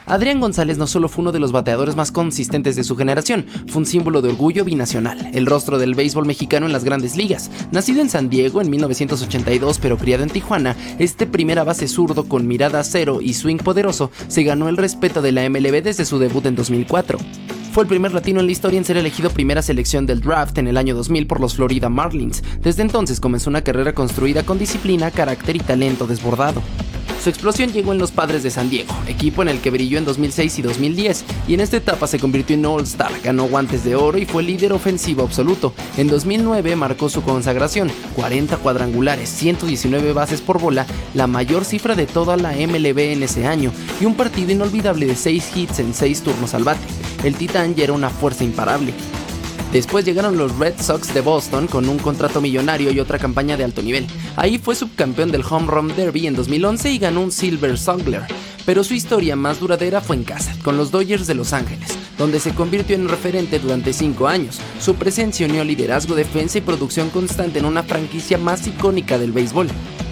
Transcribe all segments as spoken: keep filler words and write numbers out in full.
Adrián González no solo fue uno de los bateadores más consistentes de su generación, fue un símbolo de orgullo binacional, el rostro del béisbol mexicano en las grandes ligas. Nacido en San Diego en mil novecientos ochenta y dos pero criado en Tijuana, este primera base zurdo con mirada a cero y swing poderoso se ganó el respeto de la M L B desde su debut en dos mil cuatro. Fue el primer latino en la historia en ser elegido primera selección del draft en el año dos mil por los Florida Marlins. Desde entonces comenzó una carrera construida con disciplina, carácter y talento desbordado. Su explosión llegó en los Padres de San Diego, equipo en el que brilló en dos mil seis y dos mil diez, y en esta etapa se convirtió en All-Star, ganó guantes de oro y fue líder ofensivo absoluto. En dos mil nueve marcó su consagración, cuarenta cuadrangulares, ciento diecinueve bases por bola, la mayor cifra de toda la M L B en ese año, y un partido inolvidable de seis hits en seis turnos al bate. El titán ya era una fuerza imparable. Después llegaron los Red Sox de Boston con un contrato millonario y otra campaña de alto nivel. Ahí fue subcampeón del Home Run Derby en dos mil once y ganó un Silver Slugger. Pero su historia más duradera fue en casa, con los Dodgers de Los Ángeles, donde se convirtió en referente durante cinco años. Su presencia unió liderazgo, defensa y producción constante en una franquicia más icónica del béisbol.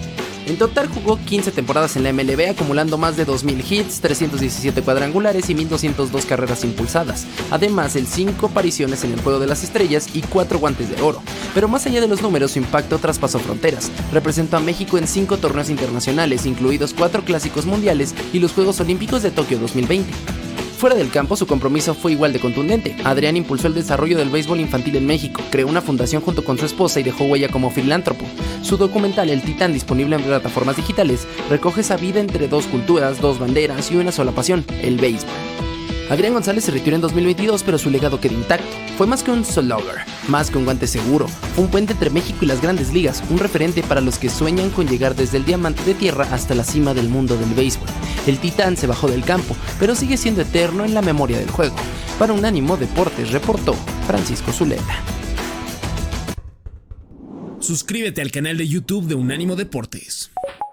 En total jugó quince temporadas en la M L B, acumulando más de dos mil hits, trescientos diecisiete cuadrangulares y mil doscientas dos carreras impulsadas. Además, el cinco apariciones en el Juego de las Estrellas y cuatro guantes de oro. Pero más allá de los números, su impacto traspasó fronteras. Representó a México en cinco torneos internacionales, incluidos cuatro clásicos mundiales y los Juegos Olímpicos de Tokio dos mil veinte. Fuera del campo, su compromiso fue igual de contundente. Adrián impulsó el desarrollo del béisbol infantil en México, creó una fundación junto con su esposa y dejó huella como filántropo. Su documental El Titán, disponible en plataformas digitales, recoge esa vida entre dos culturas, dos banderas y una sola pasión, el béisbol. Adrián González se retiró en dos mil veintidós, pero su legado quedó intacto. Fue más que un slugger, más que un guante seguro. Fue un puente entre México y las grandes ligas, un referente para los que sueñan con llegar desde el diamante de tierra hasta la cima del mundo del béisbol. El titán se bajó del campo, pero sigue siendo eterno en la memoria del juego. Para Unánimo Deportes reportó Francisco Zuleta. Suscríbete al canal de YouTube de Unánimo Deportes.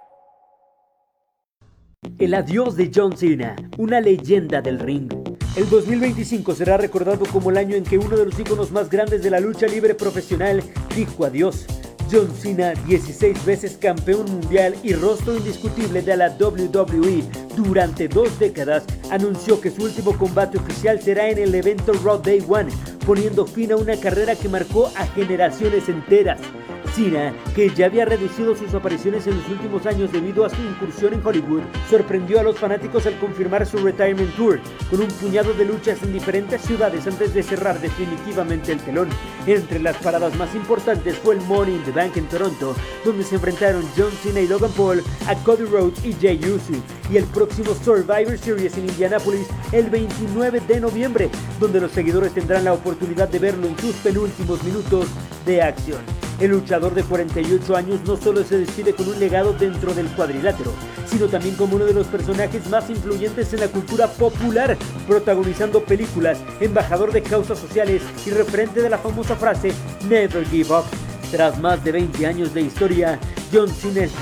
El adiós de John Cena, una leyenda del ring. El dos mil veinticinco será recordado como el año en que uno de los íconos más grandes de la lucha libre profesional dijo adiós. John Cena, dieciséis veces campeón mundial y rostro indiscutible de la doble u doble u E durante dos décadas, anunció que su último combate oficial será en el evento Raw Day One, poniendo fin a una carrera que marcó a generaciones enteras. Cena, que ya había reducido sus apariciones en los últimos años debido a su incursión en Hollywood, sorprendió a los fanáticos al confirmar su Retirement Tour, con un puñado de luchas en diferentes ciudades antes de cerrar definitivamente el telón. Entre las paradas más importantes fue el Money in the Bank en Toronto, donde se enfrentaron John Cena y Logan Paul a Cody Rhodes y Jey Uso, y el próximo Survivor Series en Indianápolis el veintinueve de noviembre, donde los seguidores tendrán la oportunidad de verlo en sus penúltimos minutos de acción. El luchador de cuarenta y ocho años no solo se despide con un legado dentro del cuadrilátero, sino también como uno de los personajes más influyentes en la cultura popular, protagonizando películas, embajador de causas sociales y referente de la famosa frase Never Give Up. Tras más de veinte años de historia, John Cena está